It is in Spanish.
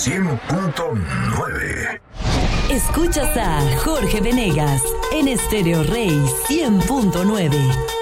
100.9. Escuchas a Jorge Venegas en Estéreo Rey 100.9.